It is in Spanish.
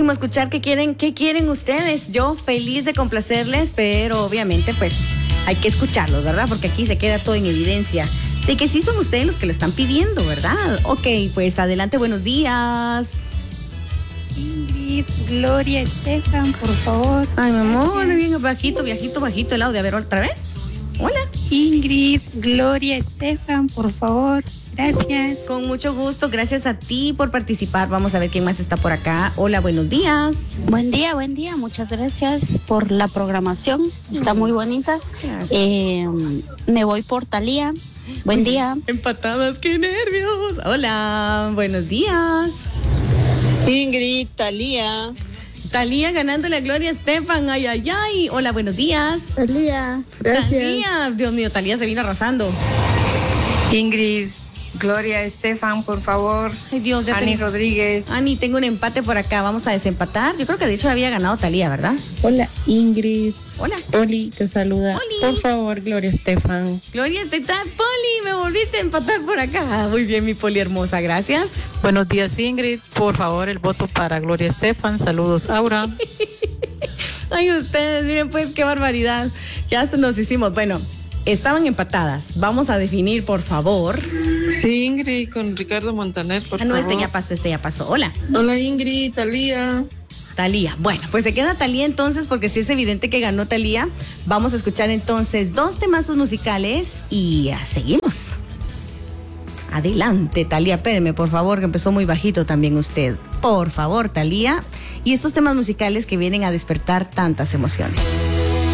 padrísimo escuchar qué quieren ustedes. Yo feliz de complacerles, pero obviamente pues hay que escucharlos, ¿verdad? Porque aquí se queda todo en evidencia de que sí son ustedes los que lo están pidiendo, ¿verdad? Ok, pues adelante, buenos días. Ingrid, Gloria, Estefan, por favor. Ay, mi amor, bien bajito el audio. A ver, otra vez. Hola. Ingrid, Gloria, Estefan, por favor. Gracias. Con mucho gusto, gracias a ti por participar. Vamos a ver quién más está por acá. Hola, buenos días. Buen día. Muchas gracias por la programación. Está muy bonita. Me voy por Thalía. Buen día. Empatadas, qué nervios. Hola, buenos días. Ingrid, Thalía. Thalía ganándole a Gloria Estefan. Ay, ay, ay. Hola, buenos días. Thalía, gracias. Thalía, Dios mío, Thalía se vino arrasando. Ingrid, Gloria, Estefan, por favor. Ay, Dios, Ani Rodríguez. Ani, tengo un empate por acá. Vamos a desempatar. Yo creo que de hecho había ganado Thalía, ¿verdad? Hola, Ingrid. Hola. Poli te saluda. Oli. Por favor, Gloria Estefan. Gloria Estefan, Poli, me volviste a empatar por acá. Muy bien, mi Poli hermosa, gracias. Buenos días, Ingrid. Por favor, el voto para Gloria Estefan. Saludos, Aura. Ay, ustedes, miren pues qué barbaridad. Ya se nos hicimos. Bueno, estaban empatadas. Vamos a definir, por favor. Sí, Ingrid, con Ricardo Montaner, por favor. No, este ya pasó. Hola. Hola, Ingrid, Thalía. Thalía. Bueno, pues se queda Thalía entonces, porque sí es evidente que ganó Thalía. Vamos a escuchar entonces 2 temazos musicales y seguimos. Adelante, Thalía. Espéreme, por favor, que empezó muy bajito también usted. Por favor, Thalía. Y estos temas musicales que vienen a despertar tantas emociones.